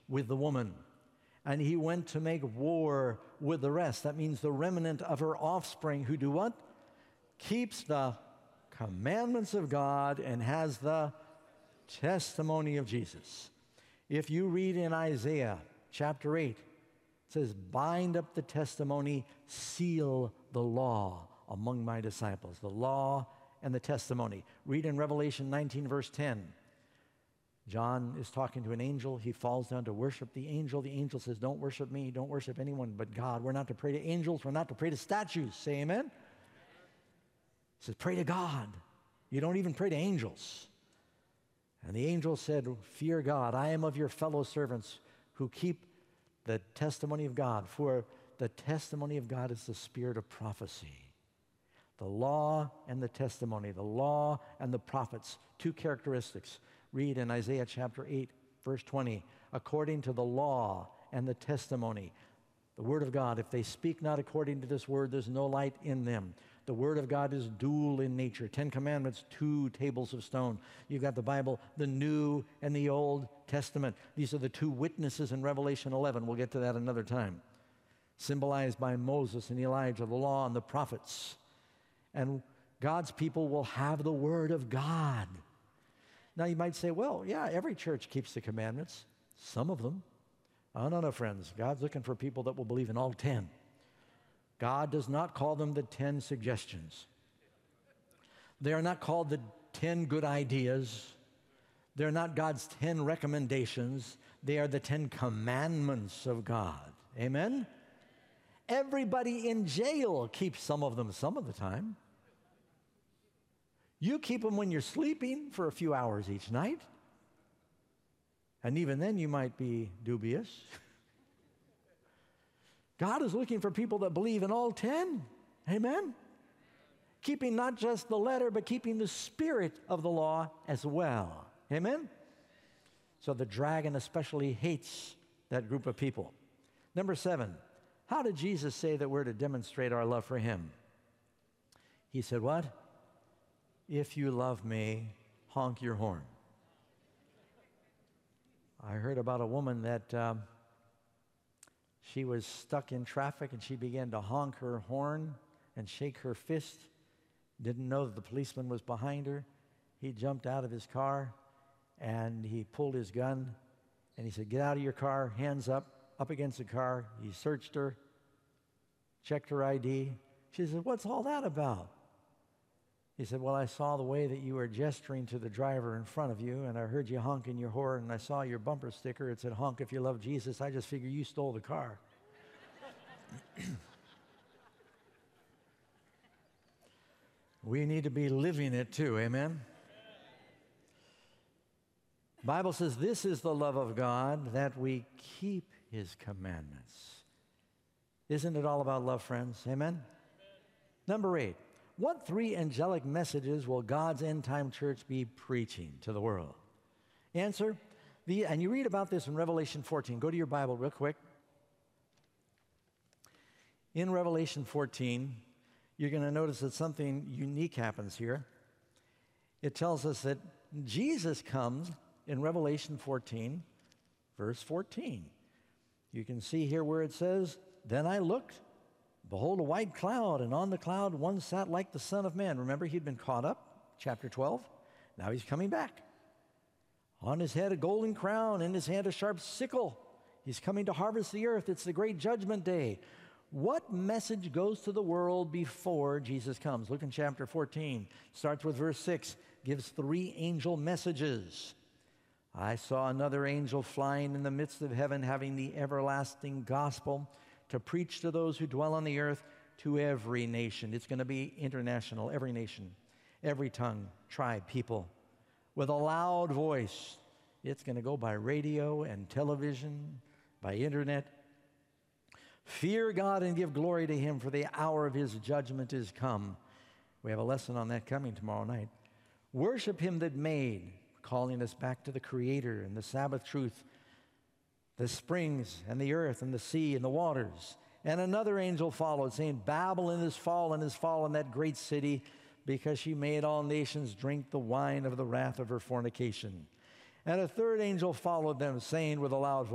with the woman. And he went to make war with the rest. That means the remnant of her offspring who do what? Keeps the commandments of God and has the testimony of Jesus. If you read in Isaiah chapter 8, it says, bind up the testimony, seal the law among my disciples. The law and the testimony. Read in Revelation 19, verse 10. John is talking to an angel. He falls down to worship the angel. The angel says, don't worship me. Don't worship anyone but God. We're not to pray to angels. We're not to pray to statues. Say amen. He says, pray to God. You don't even pray to angels. And the angel said, fear God. I am of your fellow servants who keep the testimony of God. For the testimony of God is the spirit of prophecy. The law and the testimony, the law and the prophets, two characteristics. Read in Isaiah chapter 8, verse 20, according to the law and the testimony, the word of God, if they speak not according to this word, there's no light in them. The word of God is dual in nature. 10 Commandments, 2 tables of stone. You've got the Bible, the New and the Old Testament. These are the 2 witnesses in Revelation 11. We'll get to that another time. Symbolized by Moses and Elijah, the law and the prophets. And God's people will have the word of God. Now you might say, well, yeah, every church keeps the commandments. Some of them. Oh, no, friends. God's looking for people that will believe in all 10. God does not call them the 10 suggestions. They are not called the 10 good ideas. They're not God's 10 recommendations. They are the 10 commandments of God. Amen? Everybody in jail keeps some of them some of the time. You keep them when you're sleeping for a few hours each night. And even then you might be dubious. God is looking for people that believe in all 10. Amen? Keeping not just the letter, but keeping the spirit of the law as well. Amen? So the dragon especially hates that group of people. Number 7, how did Jesus say that we're to demonstrate our love for him? He said what? If you love me, honk your horn. I heard about a woman that she was stuck in traffic and she began to honk her horn and shake her fist. Didn't know that the policeman was behind her. He jumped out of his car and he pulled his gun and he said, get out of your car, hands up against the car. He searched her, checked her ID. She said, what's all that about? He said, well, I saw the way that you were gesturing to the driver in front of you, and I heard you honking your horn, and I saw your bumper sticker. It said, honk if you love Jesus. I just figured you stole the car. We need to be living it too, amen? The Bible says this is the love of God, that we keep his commandments. Isn't it all about love, friends? Amen? Number 8. What 3 angelic messages will God's end-time church be preaching to the world? Answer, and you read about this in Revelation 14. Go to your Bible real quick. In Revelation 14, you're going to notice that something unique happens here. It tells us that Jesus comes in Revelation 14, verse 14. You can see here where it says, then I looked, behold, a white cloud, and on the cloud one sat like the Son of Man. Remember, he'd been caught up, chapter 12. Now he's coming back. On his head a golden crown, in his hand a sharp sickle. He's coming to harvest the earth. It's the great judgment day. What message goes to the world before Jesus comes? Look in chapter 14. Starts with verse 6. Gives 3 angel messages. I saw another angel flying in the midst of heaven, having the everlasting gospel to preach to those who dwell on the earth, to every nation. It's going to be international, every nation, every tongue, tribe, people, with a loud voice. It's going to go by radio and television, by internet. Fear God and give glory to him, for the hour of his judgment is come. We have a lesson on that coming tomorrow night. Worship him that made, calling us back to the Creator and the Sabbath truth, the springs and the earth and the sea and the waters. And another angel followed, saying, Babylon is fallen, that great city, because she made all nations drink the wine of the wrath of her fornication. And a third angel followed them, saying with a loud voice,